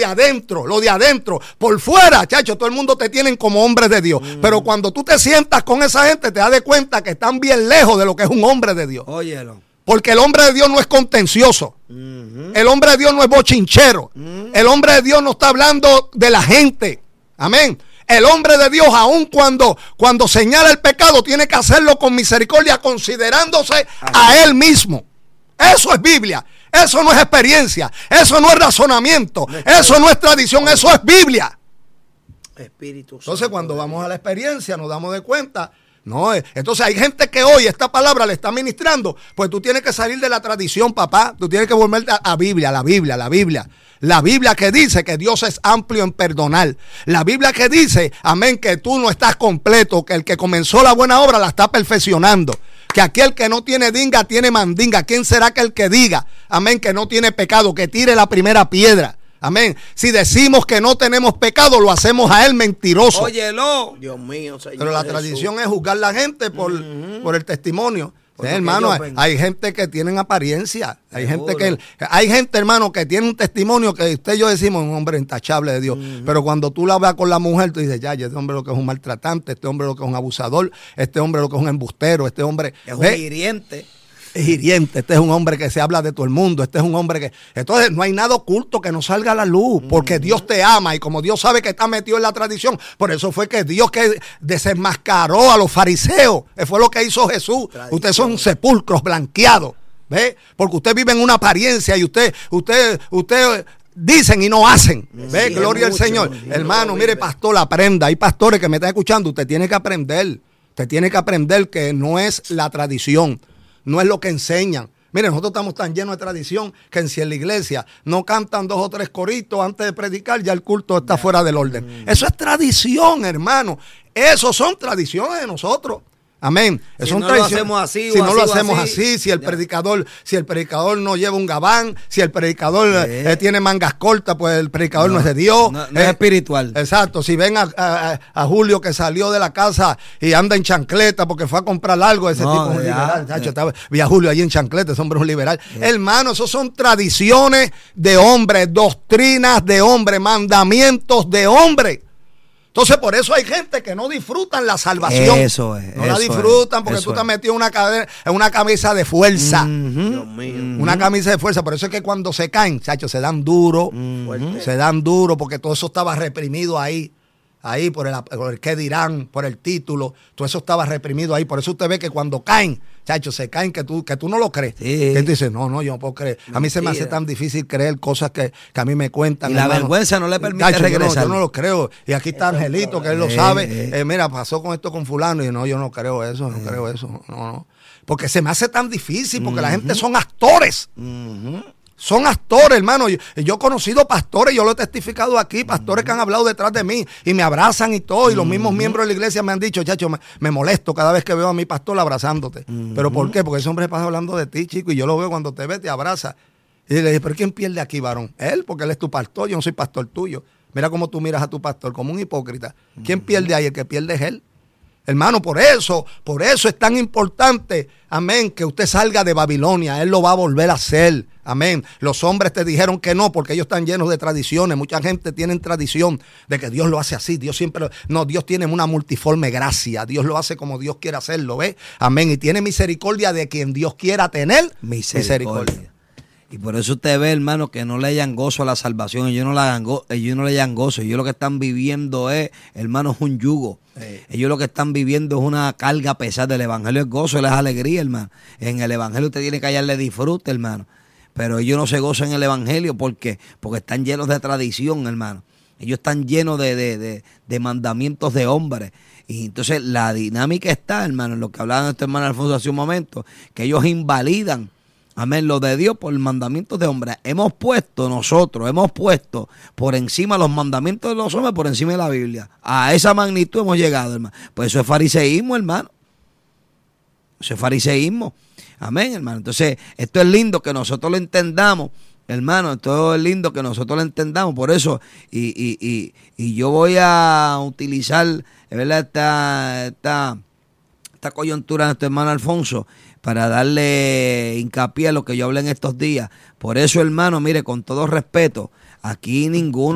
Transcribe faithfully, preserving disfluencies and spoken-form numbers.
adentro, lo de adentro. Por fuera, chacho, todo el mundo te tienen como hombre de Dios. Mm. Pero cuando tú te sientas con esa gente, te das de cuenta que están bien lejos de lo que es un hombre de Dios. Óyelo. Porque el hombre de Dios no es contencioso. Uh-huh. El hombre de Dios no es bochinchero. Uh-huh. El hombre de Dios no está hablando de la gente. Amén. El hombre de Dios, aun cuando, cuando señala el pecado, tiene que hacerlo con misericordia, considerándose Así. a él mismo. Eso es Biblia. Eso no es experiencia. Eso no es razonamiento. No es eso no es tradición. Eso es Biblia. Espíritu Santo. Entonces, cuando vamos a la experiencia, nos damos de cuenta. No, entonces hay gente que hoy esta palabra le está ministrando. Pues tú tienes que salir de la tradición, papá. Tú tienes que volverte a, a Biblia, la Biblia, la Biblia. La Biblia que dice que Dios es amplio en perdonar. La Biblia que dice, amén, que tú no estás completo, que el que comenzó la buena obra la está perfeccionando. Que aquel que no tiene dinga tiene mandinga. ¿Quién será que el que diga, amén, que no tiene pecado, que tire la primera piedra? Amén. Si decimos que no tenemos pecado, lo hacemos a él mentiroso. Óyelo. Dios mío, Señor. Pero la Jesús. tradición es juzgar a la gente por, uh-huh. por el testimonio. Sí, hermano, hay, hay gente que tienen apariencia. Hay Seguro. gente que hay gente, hermano, que tiene un testimonio que usted y yo decimos un hombre intachable de Dios. Uh-huh. Pero cuando tú la veas con la mujer, tú dices, ya, este hombre lo que es un maltratante, este hombre lo que es un abusador, este hombre lo que es un embustero, este hombre es un hiriente. Es hiriente, este es un hombre que se habla de todo el mundo, este es un hombre que... Entonces no hay nada oculto que no salga a la luz, porque Dios te ama y como Dios sabe que está metido en la tradición, por eso fue que Dios que desenmascaró a los fariseos, fue lo que hizo Jesús. Tradición. Ustedes son sepulcros blanqueados, ¿ve? Porque usted vive en una apariencia y usted, usted, usted... dicen y no hacen. ¿Ve? Sí, Gloria mucho, al Señor. Hermano, no mire, pastor, aprenda. Hay pastores que me están escuchando, usted tiene que aprender. Usted tiene que aprender que no es la tradición. No es lo que enseñan. Miren, nosotros estamos tan llenos de tradición que en si en la iglesia no cantan dos o tres coritos antes de predicar, ya el culto está fuera del orden. Eso es tradición, hermano. Eso son tradiciones de nosotros. Amén. Si no lo hacemos así, si o no así, lo hacemos así, así, si el ya. predicador, si el predicador no lleva un gabán, si el predicador eh. Eh, tiene mangas cortas, pues el predicador no, no es de Dios. No, no eh, es espiritual. Exacto. Si ven a, a, a Julio que salió de la casa y anda en chancleta porque fue a comprar algo, ese no, tipo es un ya, liberal. Chacho, estaba, vi a Julio allí en chancleta, ese hombre es un liberal. Ya. Hermano, esos son tradiciones de hombre, doctrinas de hombre, mandamientos de hombre. Entonces, por eso hay gente que no disfrutan la salvación. Eso es. No eso la disfrutan es, porque tú es. estás metido en una, cadena, en una camisa de fuerza. Uh-huh. Dios mío. Una camisa de fuerza. Por eso es que cuando se caen, chacho, se dan duro. Uh-huh. Se dan duro porque todo eso estaba reprimido ahí. Ahí por el, por el qué dirán, por el título. Todo eso estaba reprimido ahí. Por eso usted ve que cuando caen, chacho, se caen que tú, que tú no lo crees. Sí. Que tú dices, no, no, yo no puedo creer. Mentira. A mí se me hace tan difícil creer cosas que, que a mí me cuentan. Y la hermano. vergüenza no le permite chacho, regresar. Yo no, yo no lo creo. Y aquí está eso Angelito, que él lo sabe. Eh, eh. Eh, mira, pasó con esto con fulano. Y no, yo no creo eso, no eh. creo eso. No, no. Porque se me hace tan difícil, porque uh-huh. la gente son actores. Uh-huh. Son actores, hermano. Yo, yo he conocido pastores, yo lo he testificado aquí, pastores uh-huh. que han hablado detrás de mí y me abrazan y todo. Y uh-huh. los mismos miembros de la iglesia me han dicho, chacho, me, me molesto cada vez que veo a mi pastor abrazándote. Uh-huh. ¿Pero por qué? Porque ese hombre pasa hablando de ti, chico, y yo lo veo cuando te ve, te abraza. Y le dije, ¿pero quién pierde aquí, varón? Él, porque él es tu pastor, yo no soy pastor tuyo. Mira cómo tú miras a tu pastor, como un hipócrita. ¿Quién uh-huh. pierde ahí? El que pierde es él. Hermano, por eso, por eso es tan importante, amén, que usted salga de Babilonia. Él lo va a volver a hacer, amén. Los hombres te dijeron que no, porque ellos están llenos de tradiciones. Mucha gente tiene tradición de que Dios lo hace así. Dios siempre, no, Dios tiene una multiforme gracia. Dios lo hace como Dios quiere hacerlo, ¿ves? Amén. Y tiene misericordia de quien Dios quiera tener misericordia. misericordia. Y por eso usted ve, hermano, que no le hayan gozo a la salvación. Ellos no le hayan, go- ellos no le hayan gozo. Ellos lo que están viviendo es, hermano, es un yugo. Sí. Ellos lo que están viviendo es una carga pesada. El evangelio es gozo, es alegría, hermano. En el evangelio usted tiene que hallarle disfrute, hermano. Pero ellos no se gozan en el evangelio. ¿Por qué? Porque están llenos de tradición, hermano. Ellos están llenos de, de, de, de mandamientos de hombres. Y entonces la dinámica está, hermano, en lo que hablaba nuestro hermano Alfonso hace un momento, que ellos invalidan, amén, lo de Dios por mandamientos de hombres. Hemos puesto nosotros, hemos puesto por encima los mandamientos de los hombres, por encima de la Biblia. A esa magnitud hemos llegado, hermano. Pues eso es fariseísmo, hermano. Eso es fariseísmo. Amén, hermano. Entonces, esto es lindo que nosotros lo entendamos, hermano. Esto es lindo que nosotros lo entendamos. Por eso, y, y, y, y yo voy a utilizar, ¿verdad?, esta, esta, esta coyuntura de nuestro hermano Alfonso, para darle hincapié a lo que yo hablé en estos días. Por eso, hermano, mire, con todo respeto, aquí ninguno